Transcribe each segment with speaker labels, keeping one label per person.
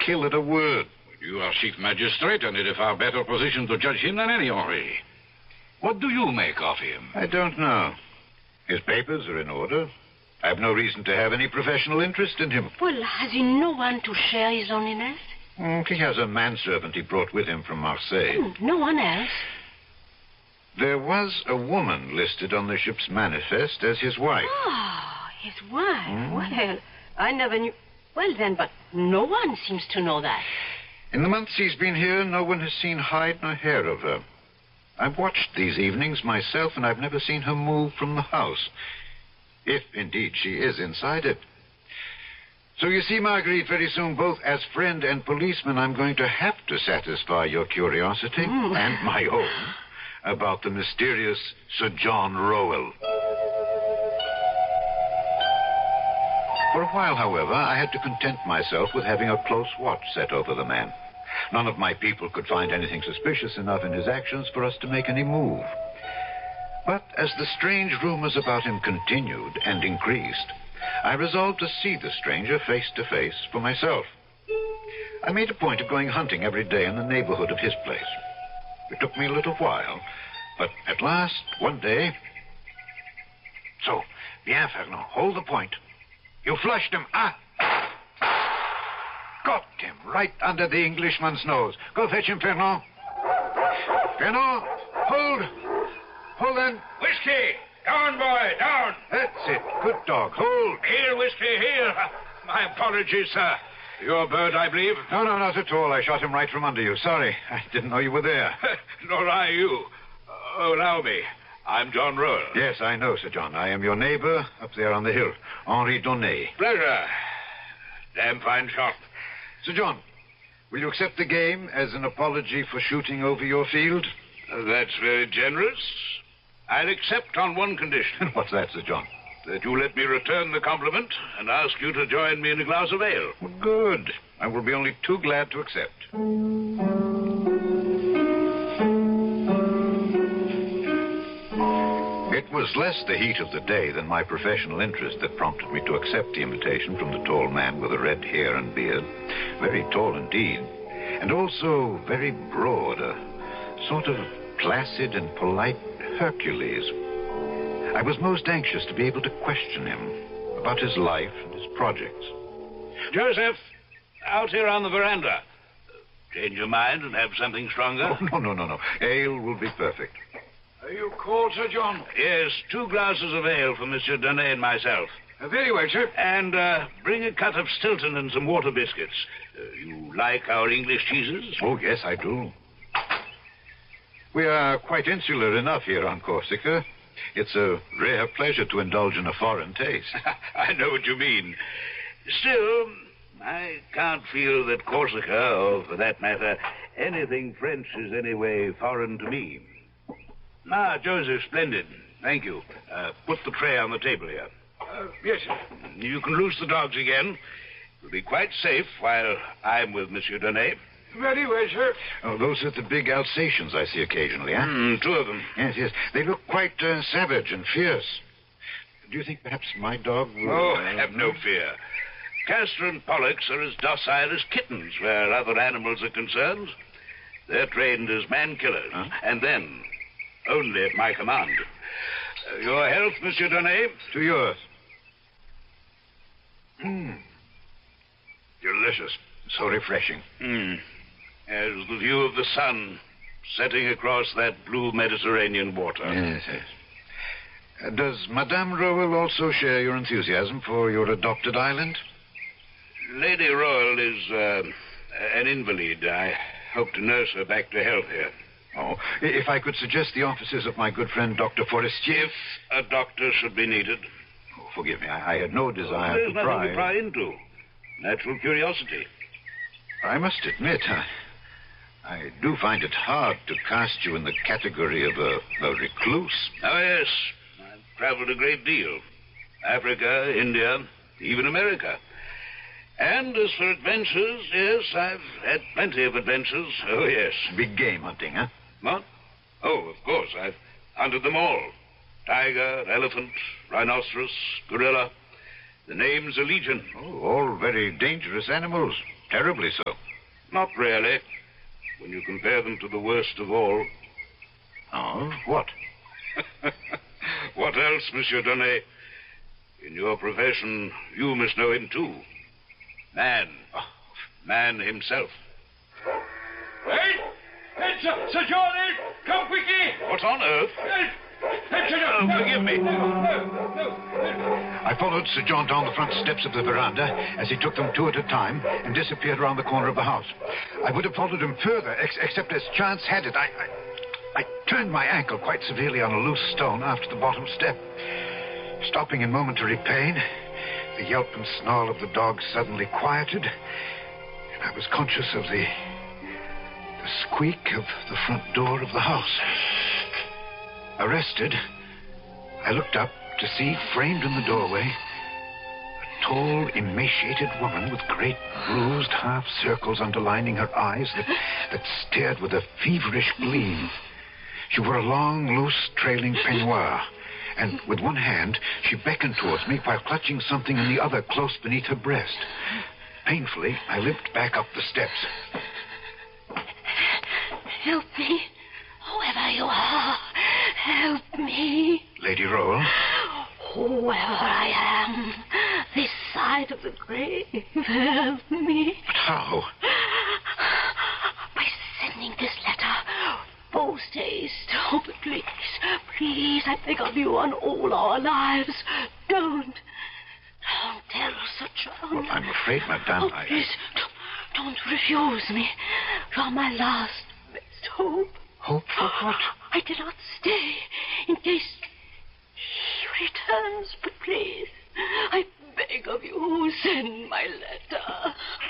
Speaker 1: kill at a word.
Speaker 2: You are chief magistrate, and in a far better position to judge him than any Henri. What do you make of him?
Speaker 1: I don't know. His papers are in order. I have no reason to have any professional interest in him.
Speaker 3: Well, has he no one to share his loneliness?
Speaker 1: He has a manservant he brought with him from Marseille.
Speaker 3: No one else.
Speaker 1: There was a woman listed on the ship's manifest as his wife.
Speaker 3: Ah, his wife. Well, I never knew. Well, then, but no one seems to know that.
Speaker 1: In the months he's been here, no one has seen hide nor hair of her. I've watched these evenings myself, and I've never seen her move from the house. If, indeed, she is inside it. So you see, Marguerite, very soon, both as friend and policeman, I'm going to have to satisfy your curiosity and my own about the mysterious Sir John Rowell. For a while, however, I had to content myself with having a close watch set over the man. None of my people could find anything suspicious enough in his actions for us to make any move. But as the strange rumors about him continued and increased, I resolved to see the stranger face to face for myself. I made a point of going hunting every day in the neighborhood of his place. It took me a little while, but at last, one day... So, bien, Fernand, hold the point. You flushed him. Got him right under the Englishman's nose. Go fetch him, Fernand. Fernand, hold. Hold on.
Speaker 2: Whiskey! Down, boy, down!
Speaker 1: That's it. Good dog. Hold.
Speaker 2: Here, Whiskey, here. My apologies, sir. Your bird, I believe?
Speaker 1: No, not at all. I shot him right from under you. Sorry. I didn't know you were there.
Speaker 2: Nor I you. Allow me. I'm John Rowell.
Speaker 1: Yes, I know, Sir John. I am your neighbor up there on the hill. Henri Donnet.
Speaker 2: Pleasure. Damn fine shot.
Speaker 1: Sir John, will you accept the game as an apology for shooting over your field?
Speaker 2: That's very generous. I'll accept on one condition.
Speaker 1: What's that, Sir John?
Speaker 2: That you let me return the compliment and ask you to join me in a glass of ale.
Speaker 1: Well, good. I will be only too glad to accept. It was less the heat of the day than my professional interest that prompted me to accept the invitation from the tall man with the red hair and beard. Very tall indeed, and also very broad, a sort of placid and polite Hercules. I was most anxious to be able to question him about his life and his projects.
Speaker 2: Joseph, out here on the veranda. Change your mind and have something stronger?
Speaker 1: Oh, no. Ale will be perfect.
Speaker 4: Are you cold, Sir John?
Speaker 2: Yes, 2 glasses of ale for Monsieur Donnet and myself.
Speaker 4: Very well, sir.
Speaker 2: And bring a cut of Stilton and some water biscuits. You like our English cheeses?
Speaker 1: Oh, yes, I do. We are quite insular enough here on Corsica. It's a rare pleasure to indulge in a foreign taste.
Speaker 2: I know what you mean. Still, I can't feel that Corsica, or for that matter, anything French is any way foreign to me. Ah, Joseph, splendid. Thank you. Put the tray on the table here.
Speaker 4: Yes, sir.
Speaker 2: You can loose the dogs again. It'll be quite safe while I'm with Monsieur Donnet.
Speaker 4: Very well, sir.
Speaker 1: Oh, those are the big Alsatians I see occasionally, huh?
Speaker 2: 2 of them.
Speaker 1: Yes. They look quite savage and fierce. Do you think perhaps my dog will...
Speaker 2: Oh, have no fear. Castor and Pollux are as docile as kittens where other animals are concerned. They're trained as man-killers.
Speaker 1: Huh?
Speaker 2: And then, only at my command. Your health, Monsieur Donnet?
Speaker 1: To yours. Delicious. So refreshing.
Speaker 2: As the view of the sun setting across that blue Mediterranean water.
Speaker 1: Yes. Does Madame Rowell also share your enthusiasm for your adopted island?
Speaker 2: Lady Rowell is an invalid. I hope to nurse her back to health here.
Speaker 1: Oh, if I could suggest the offices of my good friend Dr. Forestier.
Speaker 2: If a doctor should be needed.
Speaker 1: Oh, forgive me. I had no desire
Speaker 2: There's
Speaker 1: to pry.
Speaker 2: nothing to pry into. Natural curiosity.
Speaker 1: I must admit, I do find it hard to cast you in the category of a recluse.
Speaker 2: Oh, yes. I've traveled a great deal. Africa, India, even America. And as for adventures, yes, I've had plenty of adventures. Oh, yes.
Speaker 1: Big game hunting, huh?
Speaker 2: What? Oh, of course. I've hunted them all. Tiger, elephant, rhinoceros, gorilla. The name's a legion.
Speaker 1: Oh, all very dangerous animals. Terribly so.
Speaker 2: Not really, when you compare them to the worst of all.
Speaker 1: Oh, what?
Speaker 2: What else, Monsieur Donnet? In your profession, you must know him too. Man. Man himself.
Speaker 4: Hey, Sir John, come quickly.
Speaker 2: What on earth?
Speaker 4: Hey, Sir John.
Speaker 2: Forgive me.
Speaker 4: No.
Speaker 1: I followed Sir John down the front steps of the veranda as he took them two at a time and disappeared around the corner of the house. I would have followed him further, except as chance had it, I turned my ankle quite severely on a loose stone after the bottom step. Stopping in momentary pain, the yelp and snarl of the dog suddenly quieted, and I was conscious of the squeak of the front door of the house. Arrested, I looked up to see, framed in the doorway, a tall, emaciated woman with great bruised half circles underlining her eyes that stared with a feverish gleam. She wore a long, loose, trailing peignoir, and with one hand she beckoned towards me while clutching something in the other close beneath her breast. Painfully, I limped back up the steps.
Speaker 3: Help me, whoever you are. Help me.
Speaker 1: Lady Rowell?
Speaker 3: Whoever I am, this side of the grave, help me.
Speaker 1: But how?
Speaker 3: By sending this letter post haste. Oh, but please, I beg of you on all our lives, don't tell Sir John.
Speaker 1: Well, I'm afraid, madame,
Speaker 3: Oh, please, don't refuse me. You're my last best hope.
Speaker 1: Hope for what?
Speaker 3: I did not stay in case he returns, but please, I beg of you, send my letter.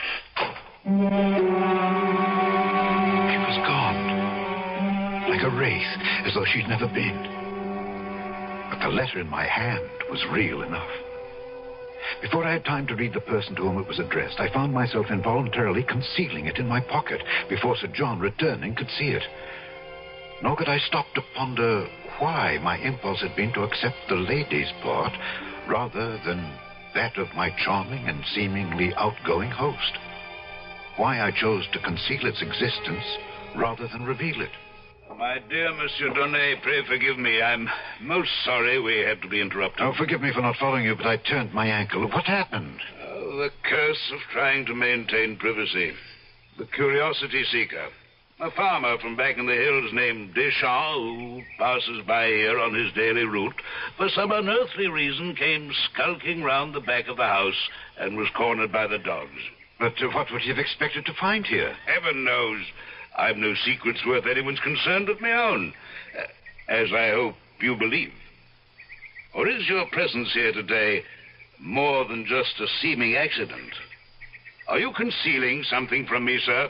Speaker 1: She was gone, like a wraith, as though she'd never been. But the letter in my hand was real enough. Before I had time to read the person to whom it was addressed, I found myself involuntarily concealing it in my pocket before Sir John, returning, could see it. Nor could I stop to ponder why my impulse had been to accept the lady's part rather than that of my charming and seemingly outgoing host. Why I chose to conceal its existence rather than reveal it.
Speaker 2: My dear Monsieur Donnet, pray forgive me. I'm most sorry we had to be interrupted.
Speaker 1: Oh, forgive me for not following you, but I turned my ankle. What happened?
Speaker 2: Oh, the curse of trying to maintain privacy. The curiosity seeker. A farmer from back in the hills named Deschamps, who passes by here on his daily route, for some unearthly reason came skulking round the back of the house and was cornered by the dogs.
Speaker 1: But what would he have expected to find here?
Speaker 2: Heaven knows. I've no secrets worth anyone's concern but my own, as I hope you believe. Or is your presence here today more than just a seeming accident? Are you concealing something from me, sir?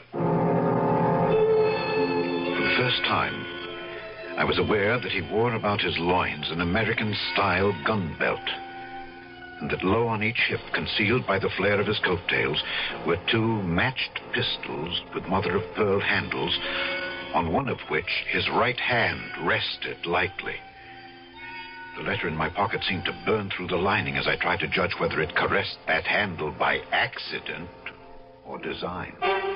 Speaker 1: For the first time, I was aware that he wore about his loins an American-style gun belt, and that low on each hip, concealed by the flare of his coattails, were two matched pistols with mother-of-pearl handles, on one of which his right hand rested lightly. The letter in my pocket seemed to burn through the lining as I tried to judge whether it caressed that handle by accident or design.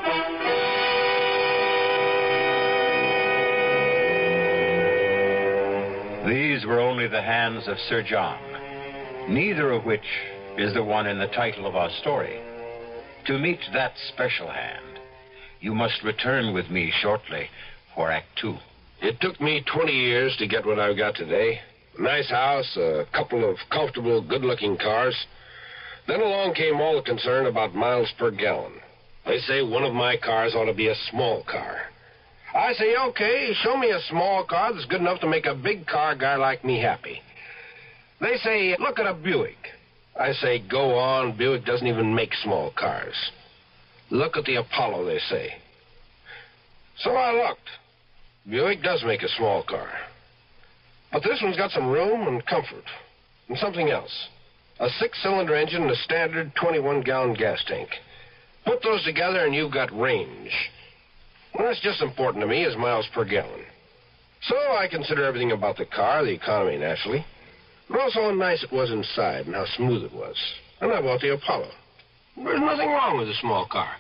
Speaker 5: These were only the hands of Sir John, neither of which is the one in the title of our story. To meet that special hand, you must return with me shortly for Act 2.
Speaker 6: It took me 20 years to get what I've got today. A nice house, a couple of comfortable, good-looking cars. Then along came all the concern about miles per gallon. They say one of my cars ought to be a small car. I say, okay, show me a small car that's good enough to make a big car guy like me happy. They say, look at a Buick. I say, go on, Buick doesn't even make small cars. Look at the Apollo, they say. So I looked. Buick does make a small car. But this one's got some room and comfort. And something else. A 6-cylinder engine and a standard 21-gallon gas tank. Put those together and you've got range. Well, that's just important to me as miles per gallon. So I consider everything about the car, the economy naturally, but also how nice it was inside and how smooth it was. And I bought the Apollo. There's nothing wrong with a small car.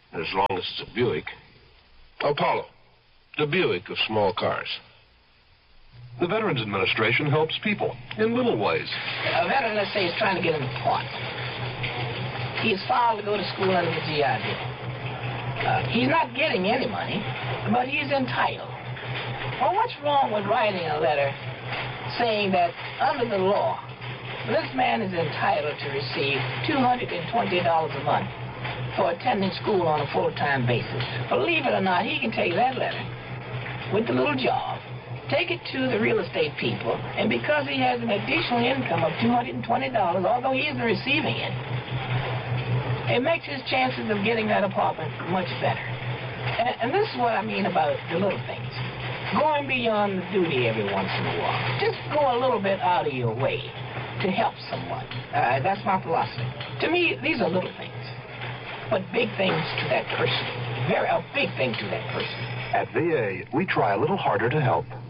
Speaker 6: as long as it's a Buick. Apollo, the Buick of small cars.
Speaker 7: The Veterans Administration helps people in little ways.
Speaker 8: A veteran, let's say, is trying to get an appointment. He's filed to go to school under the GI Bill. He's not getting any money, but he's entitled. Well, what's wrong with writing a letter saying that under the law, this man is entitled to receive $220 a month for attending school on a full-time basis? Believe it or not, he can take that letter with the little job, take it to the real estate people, and because he has an additional income of $220, although he isn't receiving it, it makes his chances of getting that apartment much better. And this is what I mean about the little things. Going beyond the duty every once in a while. Just go a little bit out of your way to help someone. That's my philosophy. To me, these are little things, but big things to that person. A big thing to that person.
Speaker 7: At VA, we try a little harder to help.